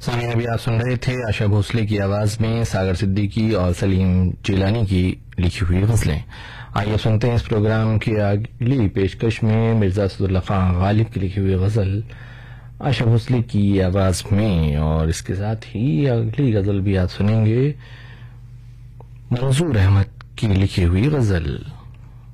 सामीन अभी आप सुन रहे थे आशा भोसले की आवाज में सागर सिद्दीकी और सलीम जिलानी की लिखी हुई गजलें। आइए सुनते हैं इस प्रोग्राम की अगली पेशकश में मिर्जा असदुल्ला खान गालिब की लिखी हुई गजल आशा भोसले की आवाज में, और इसके साथ ही अगली गजल भी आप सुनेंगे मंजूर अहमद की लिखी हुई गजल।